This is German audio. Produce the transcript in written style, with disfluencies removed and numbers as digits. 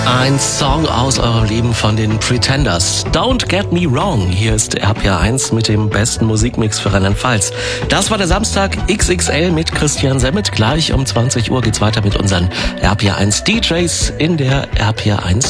Ein Song aus eurem Leben von den Pretenders. Don't Get Me Wrong. Hier ist RPR1 mit dem besten Musikmix für Rheinland-Pfalz. Das war der Samstag XXL mit Christian Semmet. Gleich um 20 Uhr geht's weiter mit unseren RPR1 DJs in der RPR1